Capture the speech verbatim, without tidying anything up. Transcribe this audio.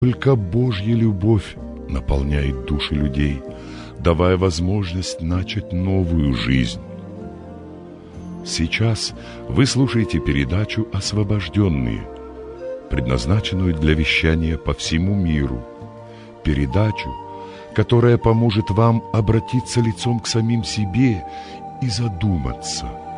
Только Божья любовь наполняет души людей, давая возможность начать новую жизнь. Сейчас вы слушаете передачу «Освобожденные», предназначенную для вещания по всему миру. Передачу, которая поможет вам обратиться лицом к самим себе и задуматься –